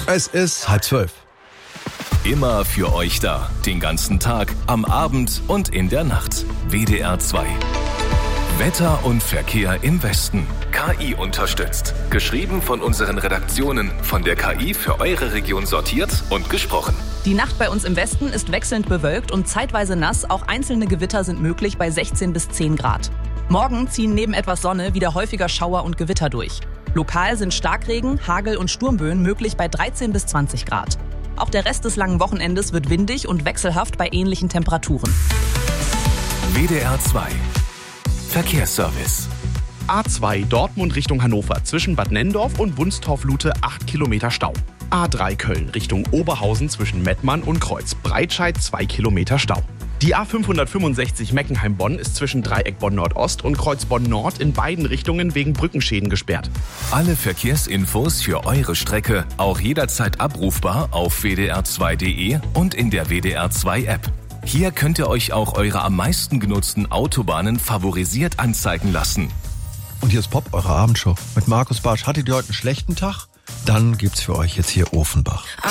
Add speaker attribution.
Speaker 1: Es ist 11:30.
Speaker 2: Immer für euch da. Den ganzen Tag, am Abend und in der Nacht. WDR 2. Wetter und Verkehr im Westen. KI unterstützt. Geschrieben von unseren Redaktionen. Von der KI für eure Region sortiert und gesprochen.
Speaker 3: Die Nacht bei uns im Westen ist wechselnd bewölkt und zeitweise nass. Auch einzelne Gewitter sind möglich bei 16 bis 10 Grad. Morgen ziehen neben etwas Sonne wieder häufiger Schauer und Gewitter durch. Lokal sind Starkregen, Hagel und Sturmböen möglich bei 13 bis 20 Grad. Auch der Rest des langen Wochenendes wird windig und wechselhaft bei ähnlichen Temperaturen.
Speaker 2: WDR 2. Verkehrsservice.
Speaker 4: A2 Dortmund Richtung Hannover zwischen Bad Nenndorf und Wunstorf-Lute 8 Kilometer Stau. A3 Köln Richtung Oberhausen zwischen Mettmann und Kreuz Breitscheid 2 Kilometer Stau. Die A565 Meckenheim-Bonn ist zwischen Dreieck Bonn-Nordost und Kreuz Bonn-Nord in beiden Richtungen wegen Brückenschäden gesperrt.
Speaker 2: Alle Verkehrsinfos für eure Strecke auch jederzeit abrufbar auf wdr2.de und in der WDR 2 App. Hier könnt ihr euch auch eure am meisten genutzten Autobahnen favorisiert anzeigen lassen.
Speaker 1: Und hier ist Pop, eure Abendshow mit Markus Bartsch. Hattet ihr heute einen schlechten Tag? Dann gibt's für euch jetzt hier Ofenbach.